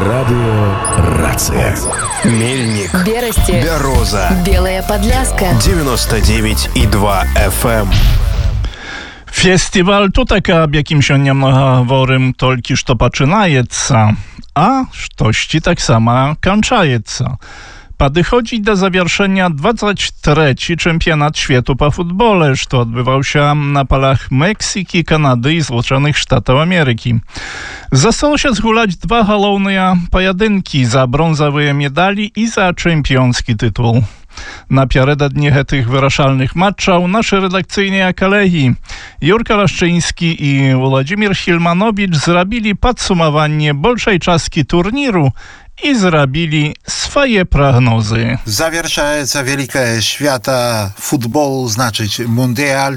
Радио «Рация». Мельник, Берасти, Бяроза, Белая Подляска, 99,2 FM. Фестиваль тут аб якім сёння мы гаворым толькі што пачынаецца, а штосьці таксама канчаецца. Падыходзіць да завяршэння 23-й чэмпіянат свету па футболе, што адбываўся на палах Мексікі, Канады і Злучаных Штатаў Амерыкі. Засталося згуляць два галоўныя паядынкі за бронзавыя медалі і за чэмпіёнскі тытул. Напярэдадні гэтых вырашальных матчаў нашы рэдакцыйныя калегі Юрка Лашчынскі і Владзімір Хільмановіч зрабілі падсумаванне большай часткі турніру и зарабили свои прогнозы. Завершается Великая Świata футбол, значит, Мундиаль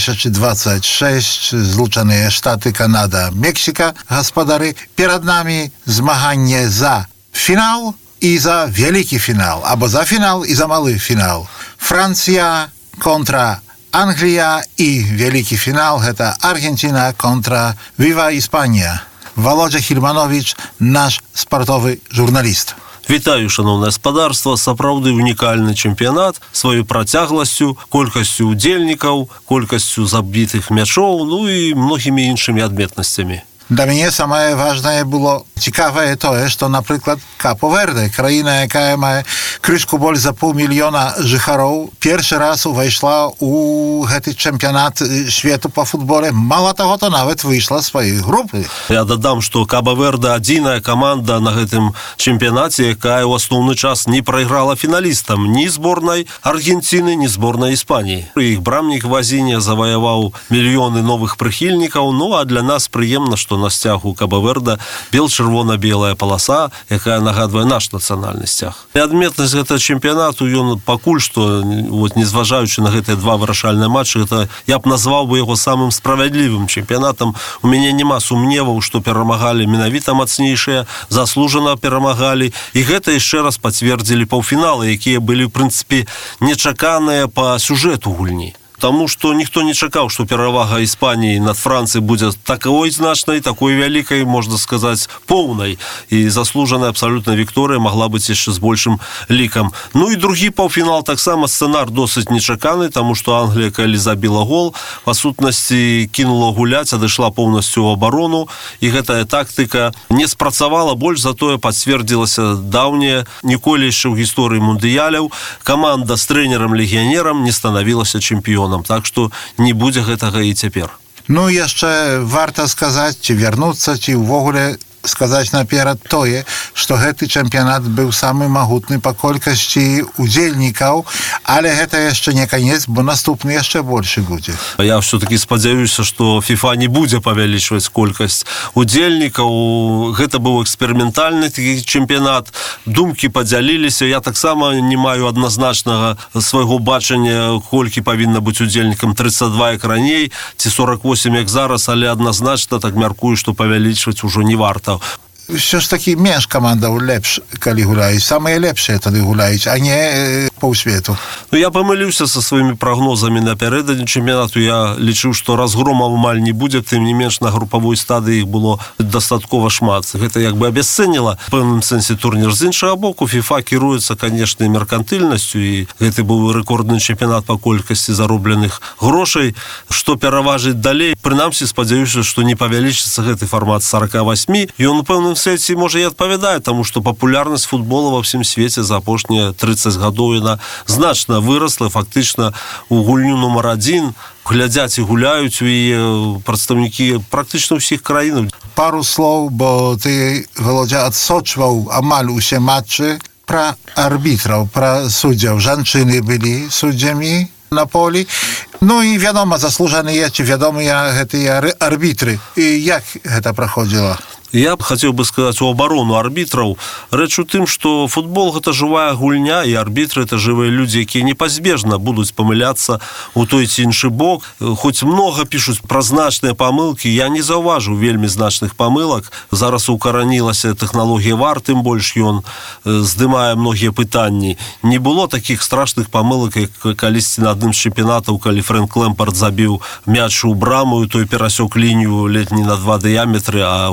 2026, Злучаные Штаты, Канада, Мексика, господары. Перед нами змагання за финал и за великий финал, або за финал и за малый финал. Франция конtra Англия и великий финал это Аргентина конtra Viva Испания. Володя Хільманович, наш спартовы журналіст. Вітаю, шановне господарство, сапраўды унікальны чэмпіянат сваёй працягласцю, колькасцю удзельнікаў, колькасцю забітых мячоў, ну і многімі іншымі адметнасцямі. Для мяне самае важнае было цікавае тое, што, напрыклад, Капо-Верде, краіна, якая мае крышку больш за 500 000 жыхароў, першы раз увайшла ў гэты чэмпіянат свету па футболе. Мала таго, то нават выйшла з сваёй групы. Я дадам, што Капо-Верде адзіная каманда на гэтым чэмпіянаце, якая ў асноўны час не прайграла фіналістам ні зборнай Аргенціны, ні зборнай Іспаніі. Іх брамнік Вазінья заваяваў мільёны новых прыхільнікаў, ну а для нас прыемна, што на сцягу Капо-Верде бел-чырвона-белая паласа, якая нагадвае наш нацыянальны сцяг. І адметнасць гэтага чэмпіянату, ён пакуль што, незважаючы на гэтыя два вырашальныя матчы, гэта, я б назваў бы яго самым справядлівым чэмпіянатам. У мяне няма сумневаў, што перамагалі менавіта мацнейшыя, заслужана перамагалі, і гэта яшчэ раз пацвердзілі паўфіналы, якія былі, ў прынцыпе, нечаканыя па сюжэту гульні. Таму што ніхто не чакаў, што перавага Іспаніі над Францыяй будзе такой значнай, такой вялікай, можна сказаць, поўнай. І заслужаная абсалютна вікторыя магла быць яшчэ з большым лікам. Ну і другі паўфінал таксама сцэнар досыць нечаканы, таму што Англія, калі забіла гол, па сутнасці кінула гуляць, адышла поўнасцю ў абарону, і гэтая тактыка не спрацавала, больш затое пацвердзілася даўняе, ніколі яшчэ ў гісторыі мундыяляў каманда з трэнерам-легіянерам не станавілася чэмпіёнам. Так што не будзе гэтага і цяпер. Ну, яшчэ варта сказаць, ці вярнуцца, ці ўвогуле сказаць наперад тое, што гэты чэмпіянат быў самы магутны па колькасці удзельнікаў, але гэта яшчэ не канец, бо наступны яшчэ большы будзе. Я ўсё-такі спадзяюся, што FIFA не будзе павялічваць колькасць удзельнікаў. Гэта быў эксперыментальны такі чэмпіянат. Думкі падзяліліся. Я таксама не маю адназначнага свайго бачання, колькі павінна быць удзельнікам, 32 як раней, ці 48 як зараз, але адназначна так мяркую, што павялічваць ужо не варта. Все ж таки менш камандаў лепш, калі гуляюць. Самыя лепшыя тады гуляюць, а не паўсвету. Ну, я памыліўся са сваімі прагнозамі напярэдадні чэмпіянату. Я лічыў, што разгромаў амаль не будзе, тым не менш на групавой стадыі іх было дастаткова шмат. Гэта як бы абясцэніла в пэўным сэнсе турнір. З іншага боку, FIFA кіруецца, канешне, меркантыльнасцю, і гэты быў рэкордны чэмпіянат па колькасці заробленых грошай. Што пераважыць далей? Прынамсі, спадзяюся, што не павялічыцца гэты фармат 48. Ён у пэўным сэнсе, можа, і адпавядае, таму што папулярнасць футбола ва ўсім свеце за апошнія 30 гадоў яна значна вырасла. Фактычна у гульню нумар 1 глядзяць і гуляюць у яе прадстаўнікі практычна ўсіх краінаў. Пару слоў, бо ты, Володя, адсочваў амаль усе матчы пра арбітраў, пра суддзяў. Жанчыны былі суддзямі на полі. Ну і вядома, заслужаныя ці вядомыя гэтыя арбітры. І як гэта праходзіла? Я б хацеў бы сказаць у абарону арбітраў. Рэч у тым, што футбол гэта жывая гульня, і арбітры это жывыя людзі, якія непазбежна будуць памыляцца у той ці іншы бок. Хоць многа пішуць пра значныя памылкі, я не заўважыў вельмі значных памылак. Зараз укаранілася тэхналогія VAR, тым больш ён здымае многія пытанні. Не было такіх страшных памылак, як калісьці на адным з чэмпіянатаў, калі Фрэнк Лэмпард забіў мяч у браму, і той перасёк лінію ледзь не на 2 дыяметры, а гол быў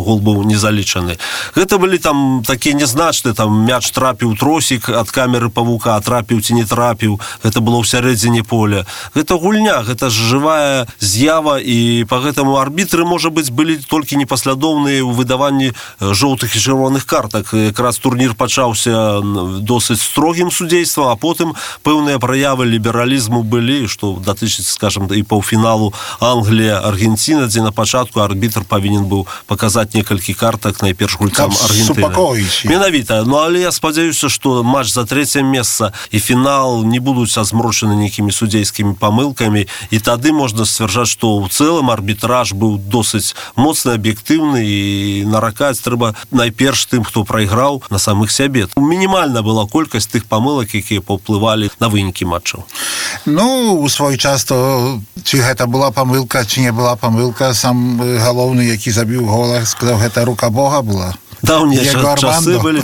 не залічаны. Гэта былі там такія нязначныя, там мяч трапіў тросік ад камеры павука, трапіў ці не трапіў, гэта было ў сярэдзіне поля. Гэта гульня, гэта ж жывая з'ява, і па гэтаму арбітры, можа быць, былі толькі непаслядоўныя ў выдаванні жоўтых і чырвоных картак. Якраз турнір пачаўся досыць строгім судзействам, а потым пэўныя праявы лібералізму былі, што датычыць, скажам, і паўфіналу Англія-Аргенціна, дзе на пачатку арбітр павінен быў паказаць некалькі картак найперш гульцам Аргентыны. Менавіта. Ну, але я спадзяюся, што матч за трэцяе месца і фінал не будуць азмрочаны нейкімі судзейскімі памылкамі, і тады можна сцвярджаць, што ў цэлым арбітраж быў досыць моцны, аб'ектыўны, і наракаць трэба найперш тым, хто прайграў, на самых сябе. Мінімальна была колькасць тых памылак, якія паўплывалі на вынікі матчаў. Ну, у свой час, то ці гэта была памылка, ці не была памылка, сам галоўны, які забіў гола, сказаў, гэта рука Бога была. Даўнія часы былі,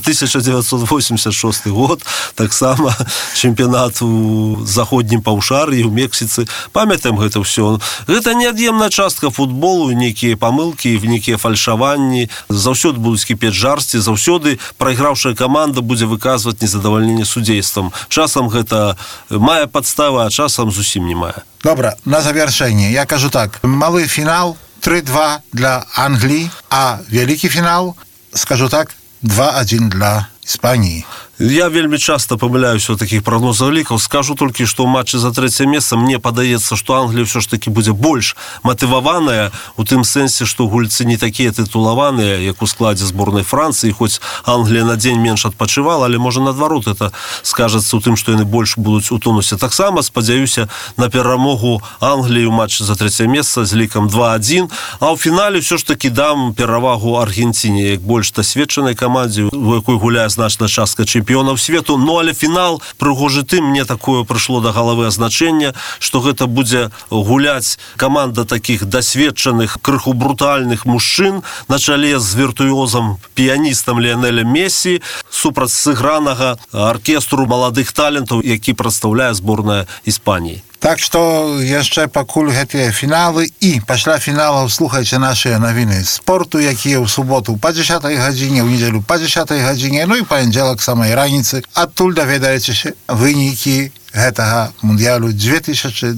1986 год, таксама чэмпіянат у заходнім паўшар'і, у Мексіцы. Памятаем гэта ўсё. Гэта неад'емная частка футболу, нейкія памылкі, нейкія фальшаванні. Заўсёды будуць кіпець жарсці, заўсёды прайграўшая каманда будзе выказваць незадавальненне судзействам. Часам гэта мае падставы, а часам зусім не мае. Добра, на завяршэнне. Я кажу так, малы фінал 3-2 для Англіі, а вялікі фінал, скажу так, 2-1 для Іспаніі. Я вельмі часта памыляюся ў такіх прагнозах лікаў. Скажу толькі, што ў матчы за трэцяе месца мне падаецца, што Англія ўсё ж такі будзе больш матываваная, у тым сэнсе, што гульцы не такія тытулаваныя, як у складзе зборнай Францыі, хоць Англія на дзень менш адпачывала, але можа наадварот это скажацца ў тым, што яны больш будуць у тонусе. Таксама спадзяюся на перамогу Англіі ў матчы за трэцяе месца з лікам 2-1, а ў фінале ўсё ж такі дам перавагу Аргенціне, як больш дасведчанай камандзе, у якой гуляе значная частка чэмпіёнаў свету. Ну, але фінал прыгожы тым, мне такое прыйшло да галавы азначэнне, што гэта будзе гуляць каманда такіх дасведчаных, крыху брутальных мужчын на чале з віртуозам, піяністам Ліянелем Месі, супраць сыгранага аркестру маладых талентаў, які прадстаўляе зборная Іспаніі. Так што яшчэ пакуль гэтыя фіналы, і пасля фіналаў слухайце нашыя навіны спорту, якія ў суботу па 10 гадзіне, ў нядзелю па 10 гадзіне, ну і панядзелак самай раніцы. Адтуль даведаецеся вынікі гэтага мундыялу 2026.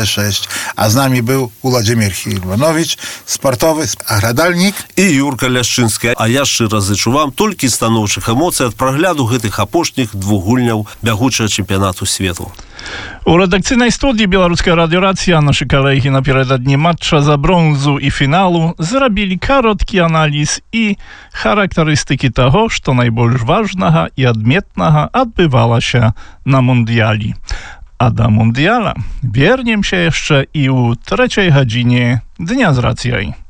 А з намі быў Уладзімір Хільванович, спартовы аградальнік, і Юрка Ляшчынскі. А я шчыра зычу вам толькі станоўчых эмоцый ад прагляду гэтых апошніх двух гульняў бягучага чэмпіянату свету. У рэдакцыйнай студыі беларускай радыёрацыі нашы калегі напярэдадні матча за бронзу і фіналу зрабілі кароткі аналіз і характарыстыкі таго, што найбольш важнага і адметнага адбывалася на мундыялі. А да мундыяла вернемся яшчэ і ў 3 гадзіне дня з рацыяй.